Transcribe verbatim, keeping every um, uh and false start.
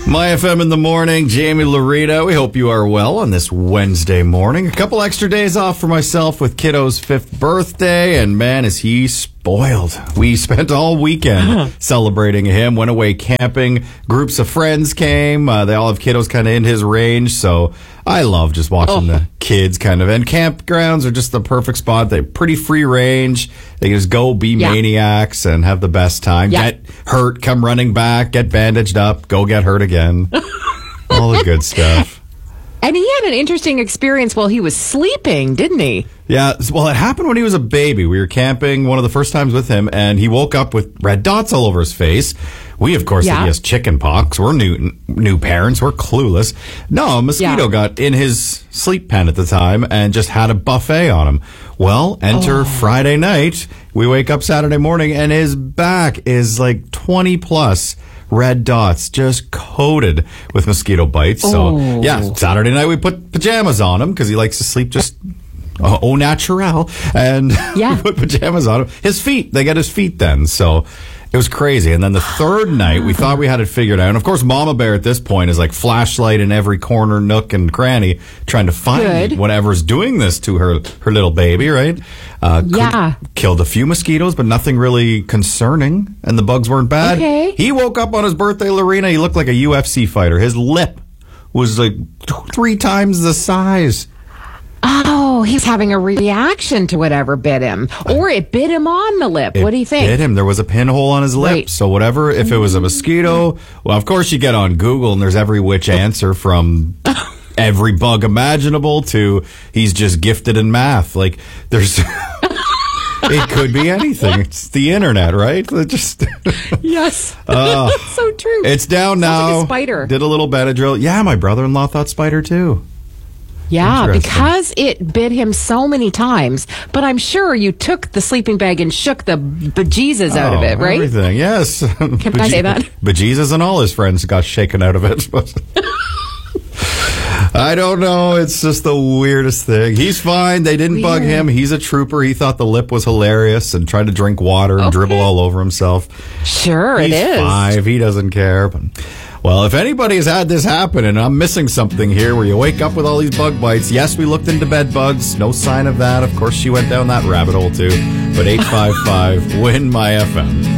My F M in the morning, Jamie Laurita. We hope you are well on this Wednesday morning. A couple extra days off for myself with kiddo's fifth birthday, and man, is he spoiled. We spent all weekend celebrating him, went away camping. Groups of friends came. Uh, they all have kiddos kind of in his range, so I love just watching oh. the kids kind of. And campgrounds are just the perfect spot. They're pretty free range. They can just go be yeah. maniacs and have the best time. Yeah. Get hurt, come running back, get bandaged up, go get hurt again. All the good stuff. And he had an interesting experience while he was sleeping, didn't he? Yeah, well, it happened when he was a baby. We were camping one of the first times with him, and he woke up with red dots all over his face. We, of course, yeah. think he has chicken pox. We're new new parents. We're clueless. No, a mosquito yeah. got in his sleep pen at the time and just had a buffet on him. Well, enter oh. Friday night. We wake up Saturday morning, and his back is like twenty plus red dots, just coated with mosquito bites. Oh. So, yeah, Saturday night we put pajamas on him because he likes to sleep just uh, au naturel. And yeah. we put pajamas on him. His feet, they get his feet then. So it was crazy. And then the third night, we thought we had it figured out. And of course, Mama Bear at this point is like flashlight in every corner, nook, and cranny, trying to find Good. whatever's doing this to her her little baby, right? Uh, yeah. Killed a few mosquitoes, but nothing really concerning. And the bugs weren't bad. Okay. He woke up on his birthday, Lorena. He looked like a U F C fighter. His lip was like three times the size. Oh, he's having a reaction to whatever bit him. Or it bit him on the lip. It what do you think? It bit him. There was a pinhole on his lip. Right. So whatever, if it was a mosquito, well, of course you get on Google and there's every which answer from every bug imaginable to he's just gifted in math. Like, there's... It could be anything. It's the internet, right? It just yes, uh, that's so true. It's down Sounds now. like a spider. Did a little Benadryl. Yeah, my brother-in-law thought spider too. Yeah, because it bit him so many times. But I'm sure you took the sleeping bag and shook the bejesus oh, out of it, right? Everything, yes. Can Beje- I say that? Bejesus and all his friends got shaken out of it. I don't know. It's just the weirdest thing. He's fine. They didn't Weird. bug him. He's a trooper. He thought the lip was hilarious and tried to drink water and okay. dribble all over himself. Sure, He's it is. five. He doesn't care. But, well, if anybody has had this happen, and I'm missing something here where you wake up with all these bug bites, yes, we looked into bed bugs. No sign of that. Of course, she went down that rabbit hole, too. But eight five five, win my F M.